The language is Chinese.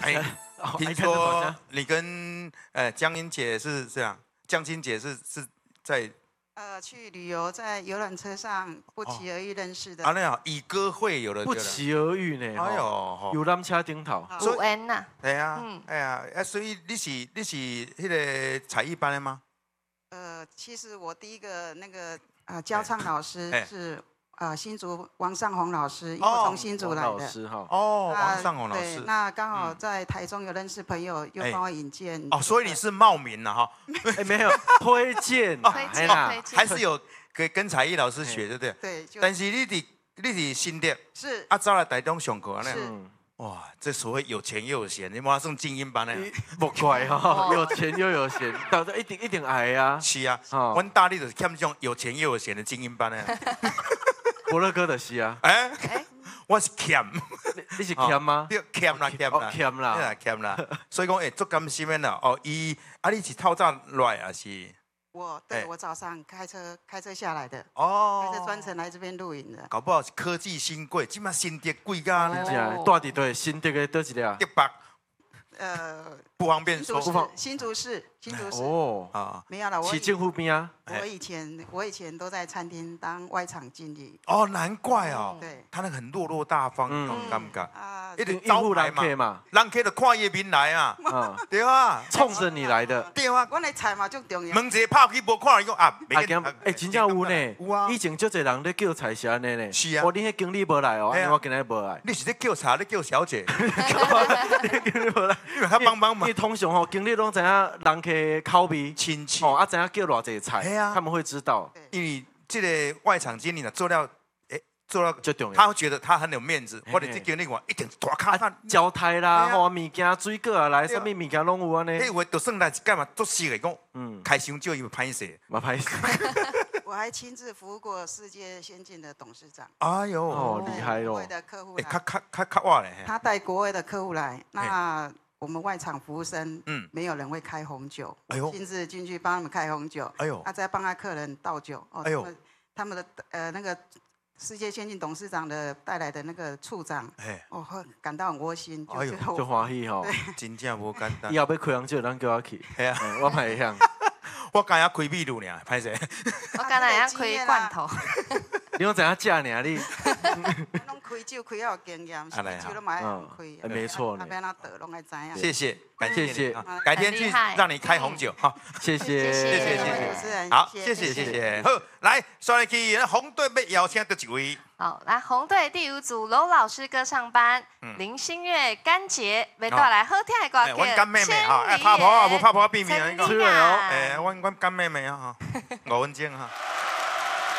哎，听说你跟江英姐是这样，江青姐是在去旅游，在游览车上不期而遇认识的。 啊，那样以歌会友的不期而遇呢。 哎呦， 游览车顶头。 有缘呐。 对啊，哎呀，所以你是那个才艺班的吗？ 其实我第一个那个教唱老师是新竹王尚宏老师，因为我从新竹来的。 王尚宏老师。 对，那刚好在台中有认识朋友，又帮我引荐。 哦，所以你是冒名了哈？ 没有推荐， 还是有跟才艺老师学，对不对？ 对。 但是你是新的。 是。 早来台中上课呢。 是。 哇，这所谓有钱又有闲，你马上精英班呢？ 不怪哈，有钱又有闲，到时候一定爱啊。 是啊，阮大力就是欠这种有钱又有闲的精英班呢。 伯乐哥的是啊。 哎，我是欠。 你是欠吗？ 欠啦，欠啦。所以讲，做甘心的啦。哦，你是透早来还是？ 我早上开车下来的。 哦。 开车专程来这边录影的。 搞不好是科技新贵，今嘛新店贵噶呢。 住伫对新店的倒一个？ 台北。不方便说。 新竹市。 哦。 没有了， 市政府边啊。 我以前都在餐厅当外场经理。 哦，难怪哦。 对。 他那个很落落大方，那种感觉。 一定招呼人客嘛， 人客就看伊面来啊。对啊。 冲着你来的。 对啊。 我的菜嘛最重要。 门一个拍去无看，伊讲啊。 真正有呢。有啊。以前足侪人咧叫菜是安尼呢。 是啊。 哦，你迄经理无来哦，我今日无来。 你是咧叫茶，咧叫小姐。 经理无来， 你他帮忙嘛。 因为通常吼，经理拢知影人客口味亲戚， 哦，知影叫偌济菜，他们会知道。 因为这个外场经理呢，做到最重要， 他会觉得他很有面子，或者这经理话一定大咖饭招待啦，吼物件水果啊来，什么物件拢有安尼。 迄话就算来一干嘛，做事的讲，开伤少伊会歹势， 嘛歹势。 我还亲自服务过世界先进的董事长。 哎呦， 哦，厉害咯！ 国外的客户来， 较哇嘞。 他带国外的客户来，那我们外场服务生，没有人会开红酒，亲自进去帮他们开红酒，再帮他客人倒酒。他们的那个世界先进董事长的带来的那个处长，感到很窝心， 就欢喜吼。 真正无简单。 以后要开红酒，咱叫我去。 系啊， 我嘛会晓。 我刚要开秘鲁呢，歹势。 我刚才要开罐头。 你拢知影食呢？你？ 拢开酒开要有经验，酒都蛮开。 没错。 那边那得拢爱知影。 谢谢，感谢。 改天去让你开红酒，好， 谢谢。 好，谢谢。好，来，刷来去，红队要邀请到几位？ 好，来红队第5组娄老师歌唱班，林心月、甘杰要带来好听的歌曲。 阮甘妹妹哈，拍婆啊，无拍婆避免那个。 催泪哦。 阮甘妹妹啊，5分钟哈。